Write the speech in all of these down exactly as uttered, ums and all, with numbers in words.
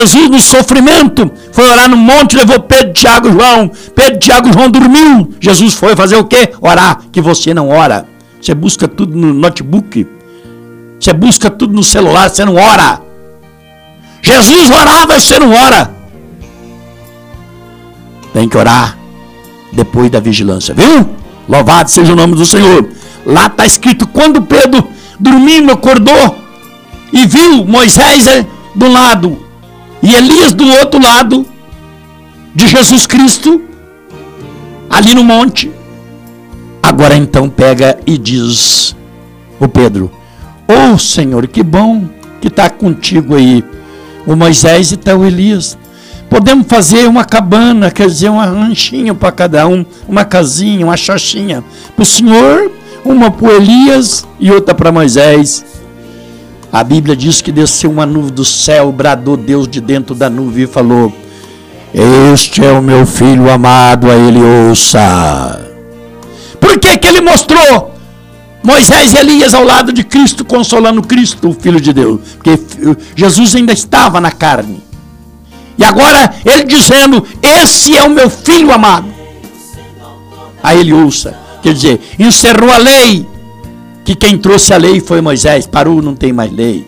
Jesus no sofrimento, foi orar no monte, levou Pedro, Tiago e João. Pedro, Tiago e João dormiu. Jesus foi fazer o quê? Orar, que você não ora. Você busca tudo no notebook. Você busca tudo no celular, você não ora. Jesus orava, você não ora. Tem que orar depois da vigilância, viu? Louvado seja o nome do Senhor. Lá está escrito, quando Pedro dormindo, acordou e viu Moisés de um lado e Elias do outro lado de Jesus Cristo, ali no monte. Agora então pega e diz o Pedro: ô Senhor, que bom que está contigo aí o Moisés e está o Elias. Podemos fazer uma cabana, quer dizer, uma ranchinha para cada um, uma casinha, uma chachinha para o Senhor, uma para o Elias e outra para Moisés. A Bíblia diz que desceu uma nuvem do céu, bradou Deus de dentro da nuvem e falou: este é o meu filho amado, a ele ouça. Por que que ele mostrou Moisés e Elias ao lado de Cristo, consolando Cristo, o Filho de Deus? Porque Jesus ainda estava na carne. E agora ele dizendo: esse é o meu filho amado, a ele ouça. Quer dizer, encerrou a lei, que quem trouxe a lei foi Moisés. Parou, não tem mais lei.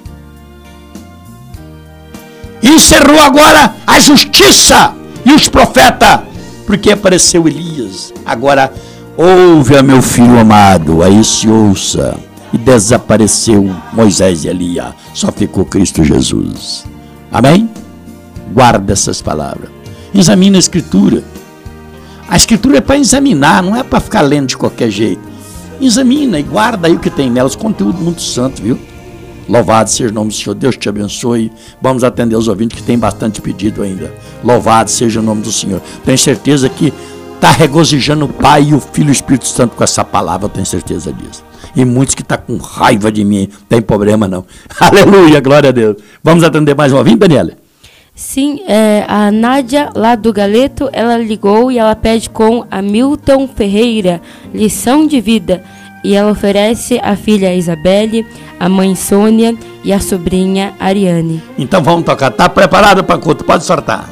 Encerrou agora a justiça e os profetas, porque apareceu Elias. Agora ouve a meu filho amado, a esse ouça. E desapareceu Moisés e Elias, só ficou Cristo Jesus. Amém? Guarda essas palavras. Examina a Escritura. A Escritura é para examinar, não é para ficar lendo de qualquer jeito. Examina e guarda aí o que tem nela, os conteúdos muito santos, viu? Louvado seja o nome do Senhor, Deus te abençoe. Vamos atender os ouvintes que tem bastante pedido ainda. Louvado seja o nome do Senhor. Tenho certeza que está regozijando o Pai e o Filho e o Espírito Santo com essa palavra, eu tenho certeza disso. E muitos que estão tá com raiva de mim, não tem problema não. Aleluia, glória a Deus. Vamos atender mais um ouvinte, Daniela? Sim, é, a Nádia, lá do Galeto, ela ligou e ela pede com a Milton Ferreira, lição de vida. E ela oferece a filha Isabelle, a mãe Sônia e a sobrinha Ariane. Então vamos tocar. Está preparado, Pacoto? Pode soltar.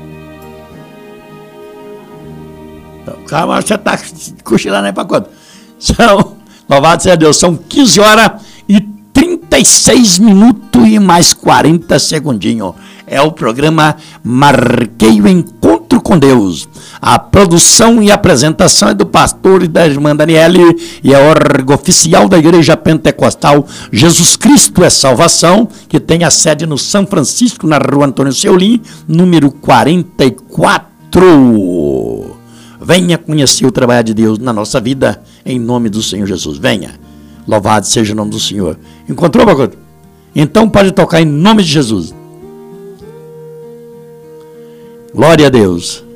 Então, calma, você está cochilando aí, Pacoto. São, louvado seja Deus, são quinze horas e trinta e seis minutos e mais quarenta segundinhos. É o programa Marquei o Encontro com Deus. A produção e apresentação é do pastor e da irmã Daniele e é órgão oficial da Igreja Pentecostal Jesus Cristo é Salvação, que tem a sede no São Francisco, na rua Antônio Seulim, número quarenta e quatro. Venha conhecer o trabalho de Deus na nossa vida, em nome do Senhor Jesus. Venha. Louvado seja o nome do Senhor. Encontrou, Pacoto? Então pode tocar em nome de Jesus. Glória a Deus.